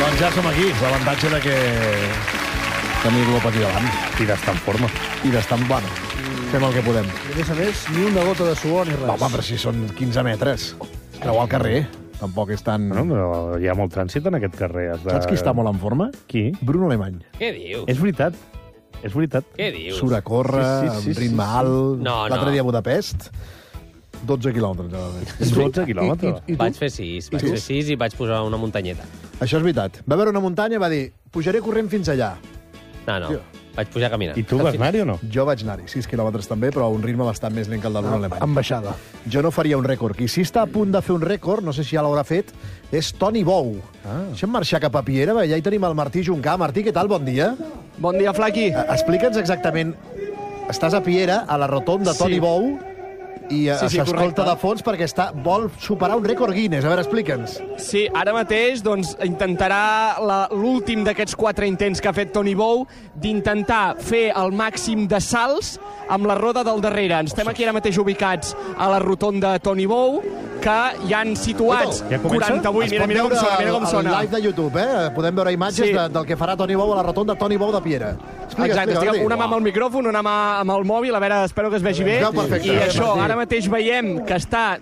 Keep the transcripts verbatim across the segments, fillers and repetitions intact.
Doncs ja som aquí. L'avantatge de que tenir-lo aquí davant. I d'estar en forma. I d'estar en... Bueno, fem el que podem. I a més a més, ni una gota de suor ni res. Home, però si són quinze metres. Creuar el carrer. Tampoc és tan... Bueno, però hi ha molt trànsit en aquest carrer. Has de... Saps qui està molt en forma? Qui? Bruno Alemany. Què dius? És veritat. És veritat. Què dius? Surt a córrer, Sí, sí, sí, amb ritme sí, sí. alt. No, L'altre no. dia a Budapest, dotze quilòmetres. dotze quilòmetres. I, i, i, Vaig fer sis, vaig tu? fer sis i vaig posar una muntanyeta. Això és veritat. Va veure una muntanya i va dir, pujaré corrent fins allà. No, no, Jo. vaig pujar caminant. I tu vas anar-hi o no? Jo vaig anar-hi, sis quilòmetres també, però a un ritme bastant més lent que el de Bruno Alemany. amb baixada. Jo no faria un rècord. Qui sí està a punt de fer un rècord, no sé si ja l'haurà fet, és Toni Bou. Ah. Deixa'm marxar cap a Piera, ja hi tenim el Martí Juncà. Martí, què tal? Bon dia. Bon dia, Flaqui. Eh, Explica'ns exactament... Estàs a Piera, a la rotonda Sí. Toni Bou, i eh, Sí, sí, s'escolta correcte. de fons perquè està, vol superar un rècord Guinness. A veure, explica'ns. Sí, ara mateix doncs, intentarà la- l'últim d'aquests quatre intents que ha fet Toni Bou d'intentar fer el màxim de salts amb la roda del darrere. Ens estem aquí ara mateix ubicats a la rotonda Toni Bou, que hi han situats Ja comença? quaranta-vuit. Es Mira, pot mira com veure sona, mira el- com sona. El live de YouTube, eh? Podem veure imatges Sí. de, del que farà Toni Bou a la rotonda Toni Bou de Piera. Explica, Exacte, explica, estic Martí. una mà amb el micròfon, una mà amb el mòbil, a veure, espero que es vegi bé. Veu perfecte. I això, Martí. ara mateix veiem que està,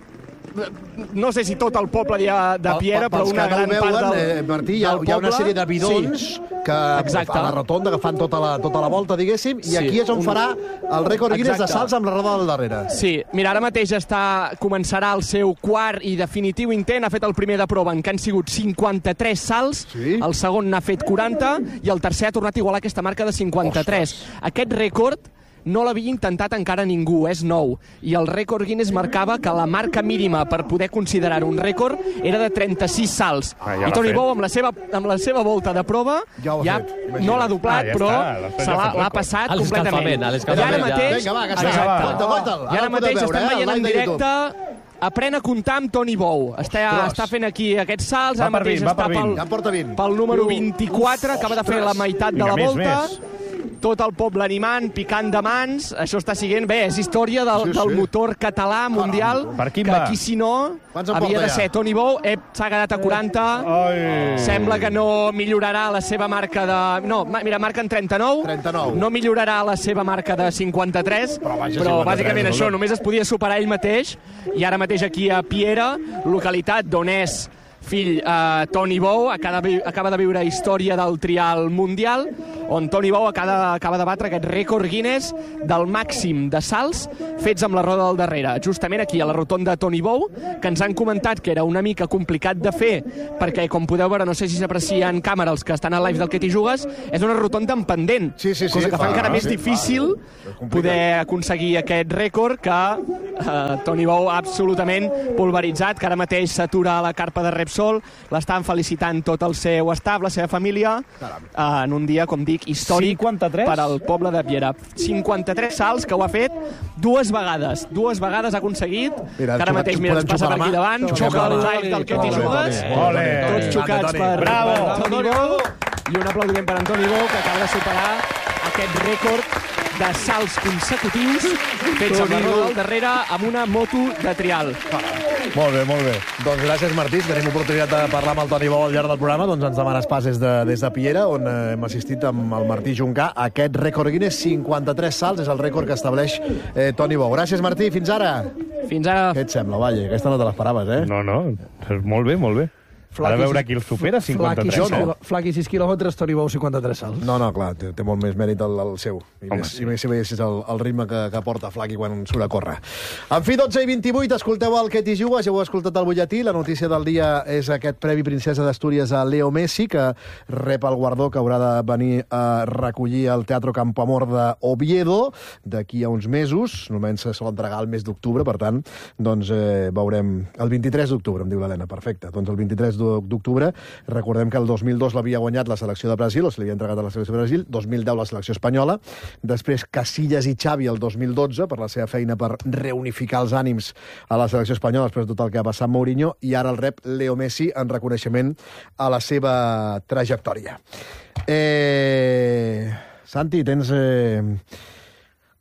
no sé si tot el poble de, de Pel- Piera, però pels una que no gran ho veuen, part del, eh, Martí, hi ha, del hi ha una poble. sèrie de bidons Sí. que Exacte. a la rotonda que fan tota la, tota la volta, diguéssim, i Sí. aquí és on Un- farà el rècord Guinness de Exacte. salts amb la roda del darrere. Sí, mira, ara mateix està, començarà el seu quart i definitiu intent. Ha fet el primer de prova, en què han sigut cinquanta-tres salts, Sí. el segon n'ha fet quaranta, i el tercer ha tornat a igualar aquesta marca de cinquanta-tres. Aquest rècord no l'havia intentat encara ningú, és nou. I el rècord Guinness marcava que la marca mínima per poder considerar un rècord era de trenta-sis salts. Ah, ja I l'ha Toni fet. Bou, amb la, seva, amb la seva volta de prova, Ja ho ha ja fet, imagina't. no l'ha doblat, Ah, ja però està, l'ha fet, se ja ha l'ha fet l'ha rècord. passat A l'escalfament, completament. a I l'escalfament. ara mateix... Vinga, va, que està. Exacte. Guaita, guaita'l. I Ara ara el mateix podeu estem veure, eh, veient al en live de directe Aprèn a comptar amb Toni Bou. Està, Ostres. està fent aquí aquests salts, Va ara per mateix vint, va està per vint. pel, Ja en porta vint. pel número vint-i-quatre, acaba de fer la meitat de Vinga, la més, volta. més. Tot el poble animant, picant de mans. Això està siguent bé, és història del, Sí, sí. del motor català mundial, Per quin que va? aquí, si no, Quants en havia porta de ja? ser Toni Bou. Ep, s'ha quedat a quaranta. Ai. Sembla que no millorarà la seva marca de... No, ma- mira, marca en trenta-nou. trenta-nou. No millorarà la seva marca de cinquanta-tres, Però vaja, però cinquanta-tres, bàsicament escolta. això, només es podia superar ell mateix. I ara mateix aquí a Piera, localitat d'on és fill eh, Toni Bou, acaba de, vi- acaba de viure història del trial mundial, on Toni Bou acaba, acaba de batre aquest rècord Guinness del màxim de salts fets amb la roda del darrere. Justament aquí, a la rotonda Toni Bou, que ens han comentat que era una mica complicat de fer, perquè, com podeu veure, no sé si s'aprecia en càmera els que estan al live del Que t'hi jugues, és una rotonda en pendent, Sí, sí, sí, cosa que fa fa- encara més sí, difícil fa. És complicat. poder aconseguir aquest rècord que eh, Toni Bou ha absolutament pulveritzat, que ara mateix s'atura a la carpa de Repsol, l'estan felicitant tot el seu staff, la seva família, eh, en un dia, com dic, històric cinquanta-tres? per al poble de Piera. cinquanta-tres salts que ho ha fet dues vegades. Dues vegades ha aconseguit, Mira, que ara xupa- mateix, mira, ens podem passa xupar per la aquí mà? davant, Xupa xoca el la mà. live del Que t'hi Ole, jugues, Ole, Ole. tots xocats Toni. per, Bravo. per Toni Bou, i un aplaudiment per Antoni Bou, que acaba de superar aquest rècord de salts consecutius fets amb la roda al darrere amb una moto de trial. Molt bé, molt bé. Doncs gràcies, Martí. Si tenim oportunitat de parlar amb el Toni Bou al llarg del programa, doncs ens demanes pas des de, des de Piera, on eh, hem assistit amb el Martí Juncà. Aquest rècord Guinness, cinquanta-tres salts, és el rècord que estableix eh, Toni Bou. Gràcies, Martí. Fins ara. Fins ara. Què et sembla, Valle? Aquesta no te l'esperaves, eh? No, no, molt bé, molt bé. Ha de veure qui el supera, cinquanta-tres. Jo no. Flaqui sis quilòmetres, Toni Bou cinquanta-tres salts. No, no, clar, té, té molt més mèrit el, el seu. I Home, més, sí. i més si veiessis el, el ritme que, que porta Flaqui quan surt a córrer. En fi, dotze i vint-i-vuit, escolteu el Que t'hi jugues, ja heu escoltat el butlletí. La notícia del dia és aquest Premi Princesa d'Astúries a Leo Messi, que rep el guardó que haurà de venir a recollir al Teatro Campoamor d'Oviedo d'aquí a uns mesos. Normalment se sol entregar el mes d'octubre, per tant, doncs eh, veurem... El vint-i-tres d'octubre, em diu l'Helena, perfecte. Doncs el vint-i-tres d'octubre. Recordem que el dos mil dos l'havia guanyat la selecció de Brasil, o se l'havia entregat a la selecció de Brasil, dos mil deu la selecció espanyola, després Casillas i Xavi el dos mil dotze per la seva feina per reunificar els ànims a la selecció espanyola després de tot el que ha passat amb Mourinho, i ara el rep Leo Messi en reconeixement a la seva trajectòria. Eh... Santi, tens... Eh...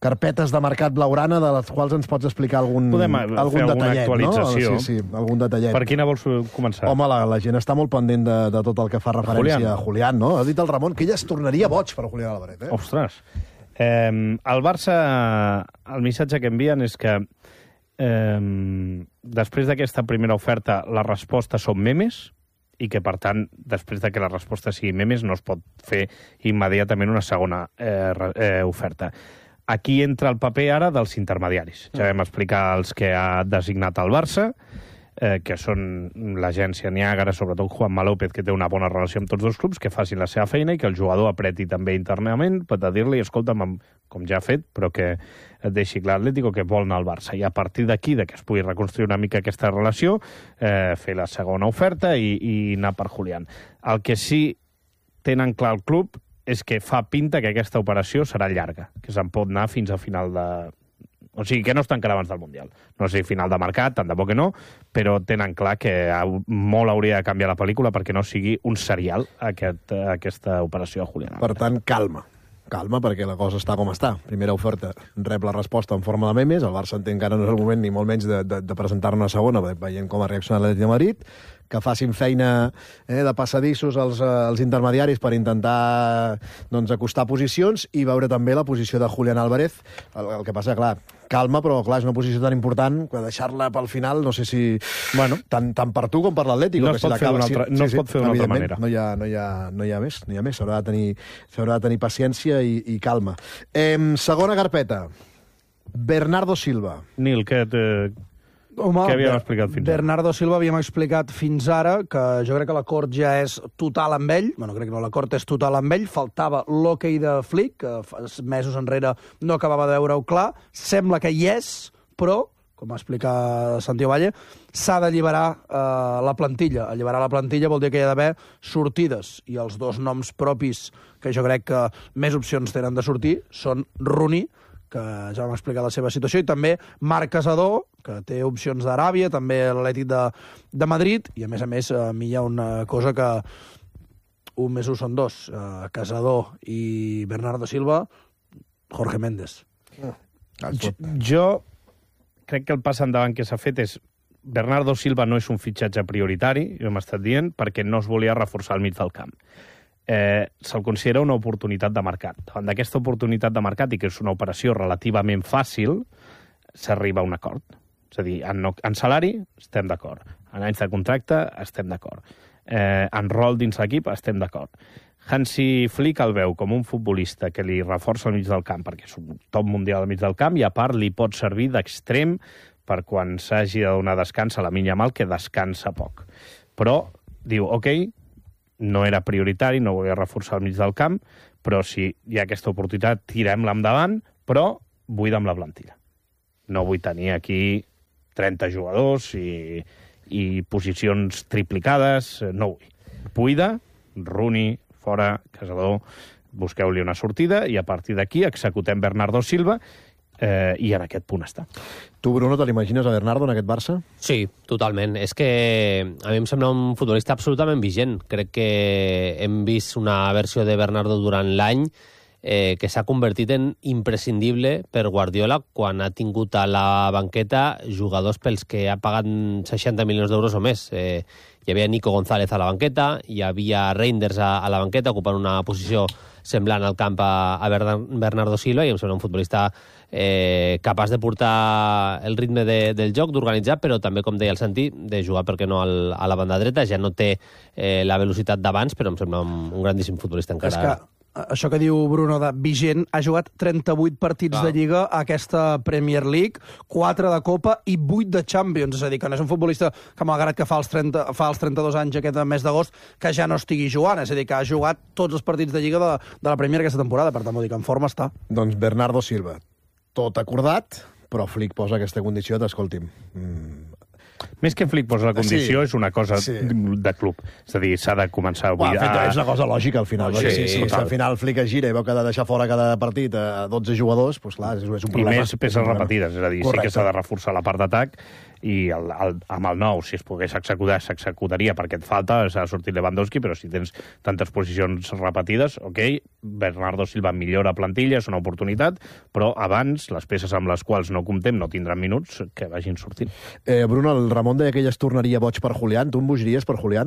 carpetes de mercat blaugrana de les quals ens pots explicar algun, Podem algun fer alguna detallet, actualització. No? Sí, sí, algun detallet. Per quina vols començar? Home, la, la gent està molt pendent de, de tot el que fa referència Julián. a Julián, no? Ha dit el Ramon que ella es tornaria boig per Julián Álvarez, eh? Ostres. Eh, el Barça, el missatge que envien és que eh, després d'aquesta primera oferta la resposta són memes, i que, per tant, després de que la resposta sigui memes, no es pot fer immediatament una segona eh, eh, oferta. Aquí entra el paper ara dels intermediaris. Ja vam explicar els que ha designat el Barça, eh, que són l'agència Niàgara, sobretot Juanma López, que té una bona relació amb tots dos clubs, que facin la seva feina i que el jugador apreti també internament per dir-li, escolta'm, com ja ha fet, però que et deixi clar l'Atlético que vol anar al Barça. I a partir d'aquí, de que es pugui reconstruir una mica aquesta relació, eh, fer la segona oferta i, i anar per Julián. El que sí tenen clar el club és que fa pinta que aquesta operació serà llarga, que se'n pot anar fins a final de... O sigui, que no es tancarà abans del Mundial. No sé, final de mercat, tant de bo que no, però tenen clar que molt hauria de canviar la pel·lícula perquè no sigui un serial aquest, aquesta operació a Julián. Per tant, calma. Calma, perquè la cosa està com està. Primera oferta, rep la resposta en forma de memes, el Barça entén que ara no és el moment ni molt menys de, de, de presentar-ne una segona, veient com ha reaccionat l'Atlètic de Madrid, que facin feina eh, de passadissos als, als intermediaris per intentar doncs, acostar posicions i veure també la posició de Julián Álvarez. El, el que passa, clar, calma, però clar, és una posició tan important que deixar-la pel final, no sé si... Bueno, tant, tant per tu com per l'Atlético. No es pot fer d'una altra, no es pot fer d'una altra manera. No hi ha, no hi ha, no hi ha més, no hi ha més. S'haurà de tenir, s'haurà de tenir paciència i, i calma. Eh, segona carpeta. Bernardo Silva. Nil, què te... Home, què havíem explicat fins ara? Bernardo Silva havíem explicat fins ara que jo crec que l'acord ja és total amb ell. Bueno, crec que no, l'acord és total amb ell. Faltava l'hoquei de Flick, que fa mesos enrere no acabava de veure-ho clar. Sembla que hi és, però, com va explicar Santiago Valle, s'ha d'alliberar eh, la plantilla. Alliberar la plantilla vol dir que hi ha d'haver sortides. I els dos noms propis que jo crec que més opcions tenen de sortir són Rooney, que ja vam explicar la seva situació, i també Marc Casador, que té opcions d'Aràbia, també l'Atlètic de, de Madrid, i a més a més a mi hi ha una cosa que un més un són dos, eh, Casador i Bernardo Silva, Jorge Méndez. Jo, jo crec que el pas endavant que s'ha fet és Bernardo Silva no és un fitxatge prioritari, jo hem estat dient, perquè no es volia reforçar al mig del camp. Eh, se'l considera una oportunitat de mercat. Davant d'aquesta oportunitat de mercat, i que és una operació relativament fàcil, s'arriba a un acord. És a dir, en, no, en salari estem d'acord, en anys de contracte estem d'acord, eh, en rol dins l'equip estem d'acord. Hansi Flick el veu com un futbolista que li reforça al mig del camp, perquè és un top mundial al mig del camp, i a part li pot servir d'extrem per quan s'hagi de donar descans a la Yamal, que descansa poc. Però diu, ok, no era prioritari, no volia reforçar al mig del camp, però si hi ha aquesta oportunitat, tirem-la endavant, però buida'm la plantilla. No vull tenir aquí trenta jugadors i, i posicions triplicades, no vull. Buida, Rooney, fora, Casador, busqueu-li una sortida i a partir d'aquí executem Bernardo Silva, eh, i en aquest punt està. Tu, Bruno, te l'imagines a Bernardo en aquest Barça? Sí, totalment. És que a mi em sembla un futbolista absolutament vigent. Crec que hem vist una versió de Bernardo durant l'any eh, que s'ha convertit en imprescindible per Guardiola quan ha tingut a la banqueta jugadors pels que ha pagat seixanta milions d'euros o més. Eh, hi havia Nico González a la banqueta, hi havia Reinders a, a la banqueta ocupant una posició semblant al camp a, a Bernardo Silva, i em sembla un futbolista eh, capaç de portar el ritme de, del joc, d'organitzar, però també, com deia el Santi, de jugar, per què no, al, a la banda dreta. Ja no té eh, la velocitat d'abans, però em sembla un, un grandíssim futbolista encara. És que això que diu Bruno de vigent, ha jugat trenta-vuit partits Clar. de Lliga a aquesta Premier League, quatre de Copa i vuit de Champions. És a dir, que no és un futbolista que, malgrat que fa els, trenta, fa els trenta-dos anys aquest mes d'agost, que ja no estigui jugant. És a dir, que ha jugat tots els partits de Lliga de, de la Premier aquesta temporada. Per tant, vull dir que en forma està. Doncs Bernardo Silva. Tot acordat, però Flick posa aquesta condició d'escolti'm... Mm, més que Flick posa la condició, sí, és una cosa sí. de club. És a dir, s'ha de començar a... Bueno, fet, és una cosa lògica, al final. Sí, sí, sí, sí. Si al final Flick es gira i veu que ha de deixar fora cada partit a dotze jugadors, doncs clar, és un problema. I més peces repetides, és a dir, Correcte. Sí que s'ha de reforçar la part d'atac i el, el, amb el nou, si es pogués executar, s'executaria perquè et falta, s'ha sortit Lewandowski, però si tens tantes posicions repetides, ok, Bernardo Silva millora plantilla, és una oportunitat, però abans les peces amb les quals no comptem no tindran minuts, que vagin sortint. Eh, Bruno, el Ramon deia que ell es tornaria boig per Julián. Tu em bogiries per Julián?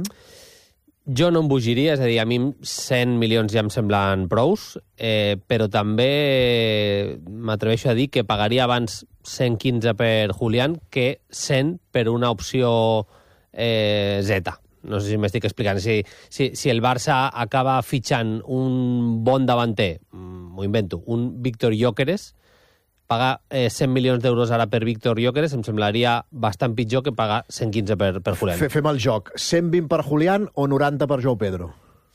Jo no em bogiria, és a dir, a mi cent milions ja em semblen prous, eh, però també m'atreveixo a dir que pagaria abans cent quinze per Julián que cent per una opció eh, Z. No sé si m'estic explicant. Si, si, si el Barça acaba fitxant un bon davanter, m'ho invento, un Víctor Gyökeres, pagar eh, cent milions d'euros ara per Víctor Gyökeres em semblaria bastant pitjor que pagar cent quinze per, per Julián. Fem el joc. cent vint per Julián o noranta per Joao Pedro?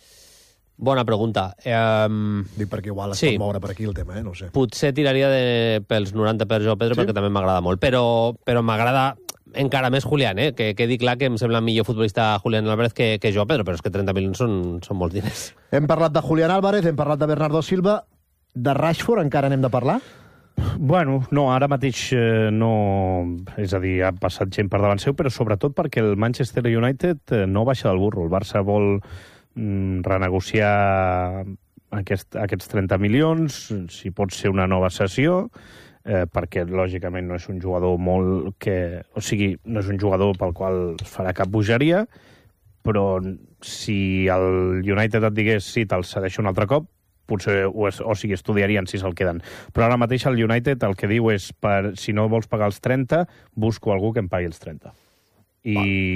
Bona pregunta. Um, Dic perquè igual es sí. pot moure per aquí el tema, eh? No ho sé. Potser tiraria de, pels noranta per Joao Pedro, sí? Perquè també m'agrada molt. Però, però m'agrada encara més Julián, eh? Que quedi clar que em sembla millor futbolista Julián Álvarez que, que Joao Pedro, però és que trenta milions són, són molts diners. Hem parlat de Julián Álvarez, hem parlat de Bernardo Silva. De Rashford encara n'hem de parlar? Bueno, no, ara mateix eh, no... És a dir, ha passat gent per davant seu, però sobretot perquè el Manchester United eh, no baixa del burro. El Barça vol mm, renegociar aquest, aquests trenta milions, si pot ser una nova sessió, eh, perquè lògicament no és un jugador molt que... O sigui, no és un jugador pel qual es farà cap bogeria, però si el United et digués sí, te'l cedeixo un altre cop, potser, o, es, o sigui, estudiarien si se'l queden. Però ara mateix el United el que diu és, per, si no vols pagar els trenta, busco algú que em pagui els trenta. I,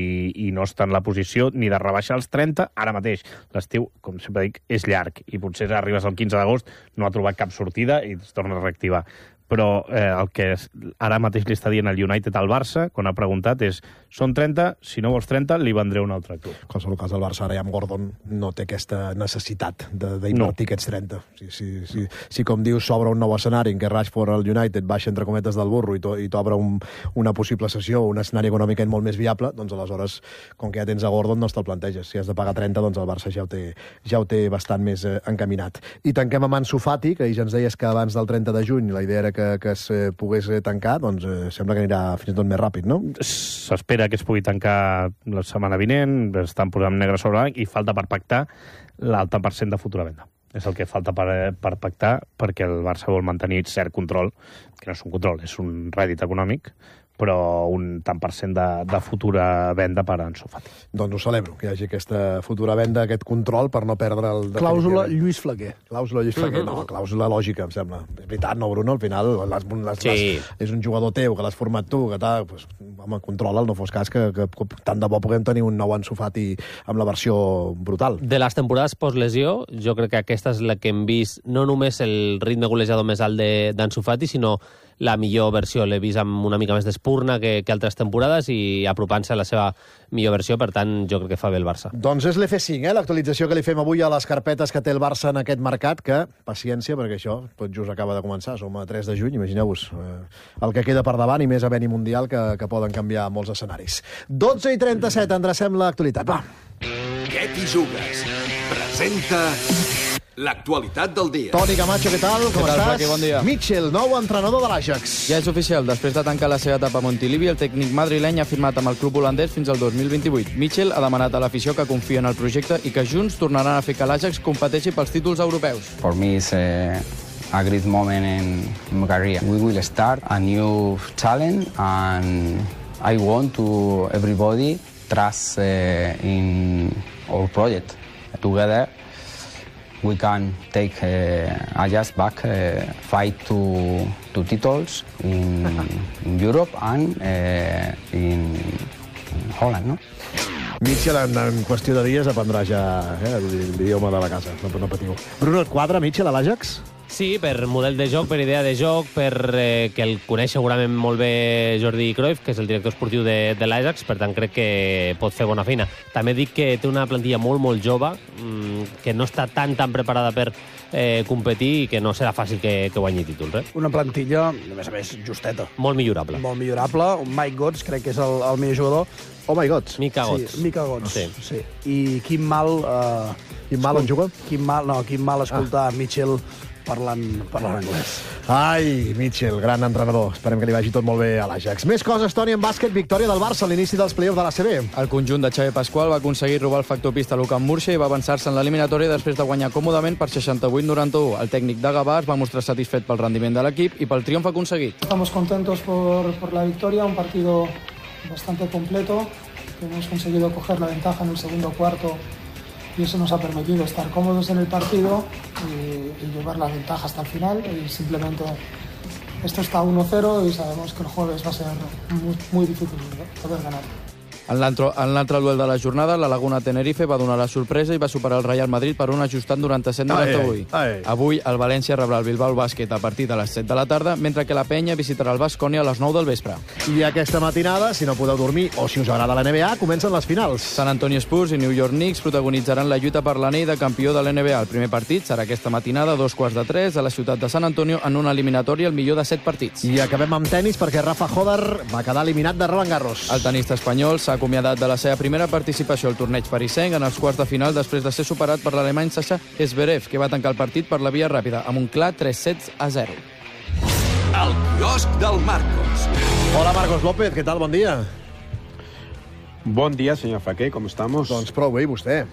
i no està en la posició ni de rebaixar els trenta ara mateix. L'estiu, com sempre dic, és llarg, i potser arribes al quinze d'agost, no ha trobat cap sortida i es torna a reactivar. Però eh, el que ara mateix li està dient el United al Barça, quan ha preguntat, és són trenta, si no vols trenta, li vendré un altre club. En qualsevol cas, el Barça ara ja amb Gordon no té aquesta necessitat d'invertir no. aquests trenta. Si, si, si, si com dius, s'obre un nou escenari en què Rashford al United baixa entre cometes del burro i t'obre un, una possible sessió, un escenari econòmic molt més viable, doncs aleshores, com que ja tens a Gordon, no te'l planteges. Si has de pagar trenta, doncs el Barça ja ho té, ja ho té bastant més eh, encaminat. I tanquem amb Ansu Fati, que ja ens deies que abans del trenta de juny la idea era que, que es eh, pogués tancar, doncs eh, sembla que anirà fins i tot més ràpid, no? S'espera que es pugui tancar la setmana vinent, estan posant negre sobre blanc, i falta per pactar l'alta per cent de futura venda. És el que falta per, per pactar, perquè el Barça vol mantenir cert control, que no és un control, és un rèdit econòmic, però un tant per cent de, de futura venda per a Ansu Fati. Doncs ho celebro, que hi hagi aquesta futura venda, aquest control, per no perdre el... Clàusula Lluís Flaquer. Clàusula Lluís Flaquer, no, clàusula lògica, em sembla. És veritat, no, Bruno? Al final les, les, sí. les, és un jugador teu, que l'has format tu, que tal, pues, home, controla'l, no fos cas que, que, que tant de bo puguem tenir un nou Ansu Fati amb la versió brutal. De les temporades post-lesió, jo crec que aquesta és la que hem vist, no només el ritme golejador més alt d'Ansu Fati, sinó la millor versió. L'he vist amb una mica més d'espurna que, que altres temporades i apropant-se a la seva millor versió, per tant, jo crec que fa bé el Barça. Doncs és l'F cinc, eh? L'actualització que li fem avui a les carpetes que té el Barça en aquest mercat, que, paciència, perquè això tot just acaba de començar, som a tres de juny, imagineu-vos eh, el que queda per davant i més a Beni Mundial, que, que poden canviar molts escenaris. dotze i trenta-set, endrecem l'actualitat. Va! Què t'hi jugues? Presenta... l'actualitat del dia. Toni Camacho, què tal? Com tal, estàs? Flaqui? Bon dia. Mitchell, nou entrenador de l'Ajax. Ja és oficial. Després de tancar la seva etapa a Montilivi, el tècnic madrileny ha firmat amb el club holandès fins al dos mil vint-i-vuit. Mitchell ha demanat a l'afició que confia en el projecte i que junts tornaran a fer que l'Ajax competeixi pels títols europeus. For me, it's a, a great moment in my career. We will start a new challenge, and I want to everybody trust uh, in our project. Together, we can take uh, Ajax back, uh, fight to, to titles in, in Europe and uh, in, in Holland, no? Mitchell, en, en qüestió de dies, aprendrà ja eh, l'idioma de la casa, no, no patiu. Bruno, et quadra Mitchell a l'Ajax? Sí, per model de joc, per idea de joc, per eh, que el coneix segurament molt bé Jordi Cruyff, que és el director esportiu de, de l'Ajax, per tant crec que pot fer bona feina. També dic que té una plantilla molt, molt jove, mmm, que no està tan, tan preparada per eh, competir i que no serà fàcil que, que guanyi títols. Eh? Una plantilla, a més a més, justeta. Molt millorable. Molt millorable. Mike Götze crec que és el, el millor jugador. Oh my God. Mika Götze. Sí, Mika Götze. Sí. Sí. I quin mal... Eh, quin mal on juga? Quin mal, no, quin mal escoltar ah. Mitchell parlant, parlant anglès. Ai, Mitchell, gran entrenador. Esperem que li vagi tot molt bé a l'Ajax. Més coses, Toni, en bàsquet, victòria del Barça a l'inici dels play-offs de l'A C B. El conjunt de Xavi Pascual va aconseguir robar el factor pista a l'U Camp Múrcia i va avançar-se en l'eliminatòria després de guanyar còmodament per seixanta-vuit noranta-u. El tècnic de Gavà es va mostrar satisfet pel rendiment de l'equip i pel triomf aconseguit. Estamos contentos por, por la victoria, un partido bastante completo, que hemos conseguido coger la ventaja en el segundo cuarto y eso nos ha permitido estar cómodos en el partido y, y llevar la ventaja hasta el final. Y simplemente esto está uno cero y sabemos que el jueves va a ser muy, muy difícil poder ganar. En l'altre duel de la jornada, la Laguna Tenerife va donar la sorpresa i va superar el Real Madrid per un ajustat noranta-set noranta-vuit. Avui el València rebrà el Bilbao Bàsquet a partir de les set de la tarda, mentre que la Penya visitarà el Baskonia a les nou del vespre. I aquesta matinada, si no podeu dormir o si us agrada la N B A, comencen les finals. San Antonio Spurs i New York Knicks protagonitzaran la lluita per l'anell de campió de l'N B A. El primer partit serà aquesta matinada a dos quarts de tres a la ciutat de San Antonio en una eliminatòria al millor de set partits. I acabem amb tenis perquè Rafa Hodar va quedar eliminat de Roland Garros. El tenista espanyol s'ha acomiadat de la seva primera participació al torneig parisenc en els quarts de final després de ser superat per l'alemany Sasha Zverev, que va tancar el partit per la via ràpida amb un clar tres sets a zero. El quiosc del Marcos. Hola, Marcos López, què tal? Bon dia. Bon dia, senyor Flaquer, ¿cómo estamos? Doncs prou bé, i vostè?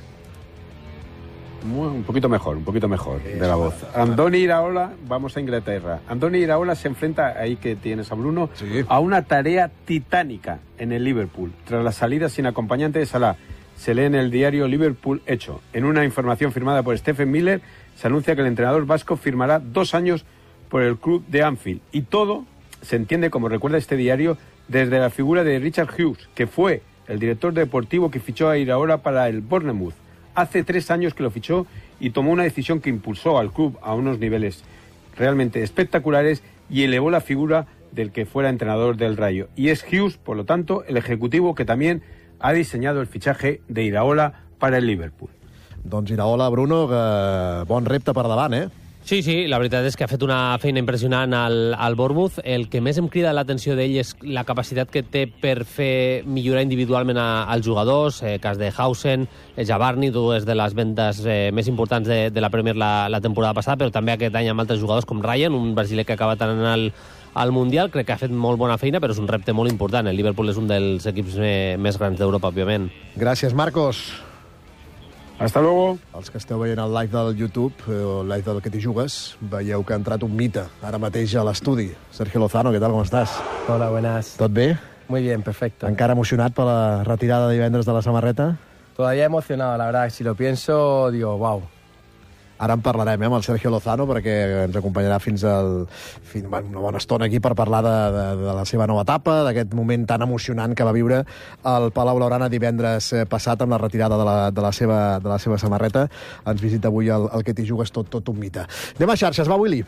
Un poquito mejor, un poquito mejor de la voz. Andoni Iraola, vamos a Inglaterra. Andoni Iraola se enfrenta, ahí que tienes a Bruno, sí, a una tarea titánica en el Liverpool. Tras la salida sin acompañante de Salah, se lee en el diario Liverpool Hecho. En una información firmada por Stephen Miller, se anuncia que el entrenador vasco firmará dos años por el club de Anfield. Y todo se entiende, como recuerda este diario, desde la figura de Richard Hughes, que fue el director deportivo que fichó a Iraola para el Bournemouth. Hace tres años que lo fichó y tomó una decisión que impulsó al club a unos niveles realmente espectaculares y elevó la figura del que fuera entrenador del Rayo. Y es Hughes, por lo tanto, el ejecutivo que también ha diseñado el fichaje de Iraola para el Liverpool. Doncs Iraola, Bruno, que bon repte per davant, eh? Sí, sí, la veritat és que ha fet una feina impressionant al, al Bournemouth. El que més em crida l'atenció d'ell és la capacitat que té per fer millorar individualment a, als jugadors, eh, cas de Hausen, Jabarni, dues de les vendes eh, més importants de, de la Premier la, la temporada passada, però també aquest any amb altres jugadors com Ryan, un brasiler que ha acabat anant al, al Mundial. Crec que ha fet molt bona feina, però és un repte molt important. El Liverpool és un dels equips me, més grans d'Europa, òbviament. Gràcies, Marcos. Hasta luego. Els que esteu veient el live del YouTube, o el live del Que t'hi jugues, veieu que ha entrat un mite ara mateix a l'estudi. Sergio Lozano, què tal, com estàs? Hola, buenas. Tot bé? Muy bien, perfecto. Encara emocionat per la retirada de divendres de la samarreta? Todavía emocionado, la verdad. Si lo pienso, digo, wow. Ara en parlarem, eh, amb el Sergio Lozano, perquè ens acompanyarà fins al fins, bueno, una bona estona aquí per parlar de, de, de la seva nova etapa, d'aquest moment tan emocionant que va viure al Palau Blaugrana divendres passat amb la retirada de la, de la, seva, de la seva samarreta. Ens visita avui el, el Que t'hi jugues, tot, tot un mite. Anem a xarxes, va, Willy.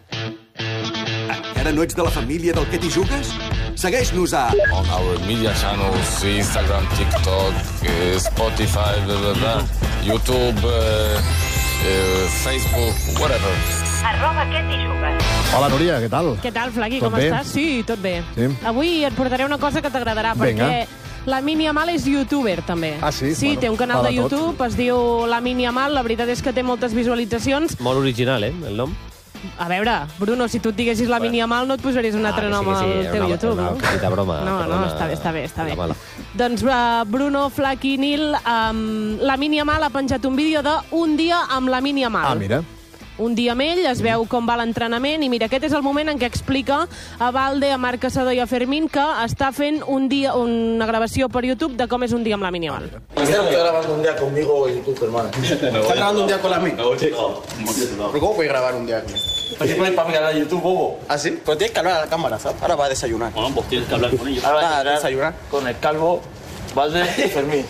Encara no ets de la família del Que t'hi jugues? Segueix-nos a... On our media channels, Instagram, TikTok, uh, Spotify, blah, blah, blah, YouTube... Uh... Uh, Facebook, whatever. Arroba Que t'hi jugues. Hola, Núria, què tal? Què tal, Flaqui, tot com bé? estàs? Sí, tot bé. Sí. Avui et portaré una cosa que t'agradarà, Vinga. perquè Lamine Yamal és youtuber, també. Ah, sí? Sí, Bueno, té un canal va de de tot. YouTube, es diu Lamine Yamal, la veritat és que té moltes visualitzacions. Molt original, eh, el nom. A veure, Bruno, si tu et diguessis Lamine Yamal no et posaries un altre Ah, nom sí, sí, al teu una, YouTube, una, no? Una petita broma. No, no, perdona, està bé, està bé, està bé. la mala. Doncs uh, Bruno, Flaqui, Nil, um, Lamine Yamal ha penjat un vídeo de Un dia amb Lamine Yamal. Ah, mira. Un dia amb ell, es veu com va l'entrenament i mira, aquest és el moment en què explica a Valde, a Marc Caçador i a Fermín que està fent un dia, una gravació per YouTube de com és un dia amb Lamine Yamal. Estoy grabando un día conmigo y tú, hermano. ¿Estás grabando un día con la mía? ¿Pero cómo puedes grabar un día con Pues pones para mi canal de YouTube, bobo. ¿Ah, sí? Pues tienes que hablar a la cámara, ¿sabes? Ahora va a desayunar. Bueno, pues tienes que hablar con ellos. Ahora va a desayunar con el calvo, Valde y Fermín.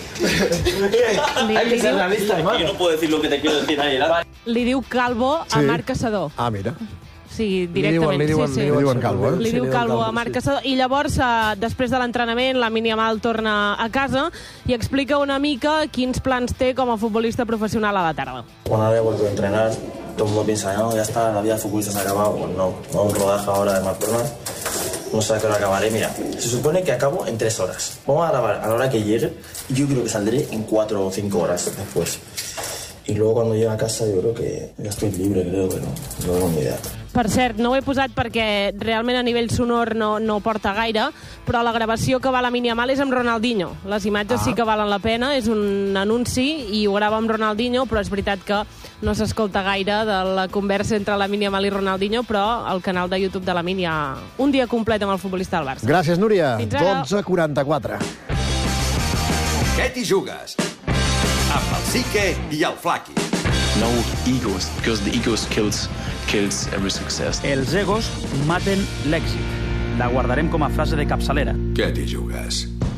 Hay que ser realista, hermano. Yo no puedo decir lo que te quiero decir ahí, ¿verdad? Li diu Calvo a Sí. Marc Caçador. Ah, mira. Sí, directament. Li diuen, sí, sí. li diuen Calvo, eh? Li diu Calvo a Marc Caçador. I llavors, eh, després de l'entrenament, Lamine Yamal torna a casa i explica una mica quins plans té com a futbolista professional a la tarda. Bueno, ahora he vuelto a entrenar. Todo el mundo piensa, no, ya está, la vida de futbolista se ha acabado. Pues no, no, un rodaje ahora de McDonald's. No sé a qué hora acabaré. Mira, se supone que acabo en tres horas. Vamos a grabar a la hora que llegue y yo creo que saldré en cuatro o cinco horas después. y luego cuando llegue a casa yo creo que ya estoy libre, creo que no, no tengo ni idea. Per cert, no ho he posat perquè realment a nivell sonor no, no porta gaire, però la gravació que va a la Mini Amal és amb Ronaldinho. Les imatges ah. sí que valen la pena, és un anunci i ho grava amb Ronaldinho, però és veritat que no s'escolta gaire de la conversa entre la Mini Amal i Ronaldinho, però al canal de YouTube de la Mini hi ha un dia complet amb el futbolista del Barça. Gràcies, Núria. dotze quaranta-quatre. Què t'hi jugues? Amb el Sique i el Flaqui. No egos, because the egos kills, kills every success. Els egos maten l'èxit. La guardarem com a frase de capçalera. Què t'hi jugues?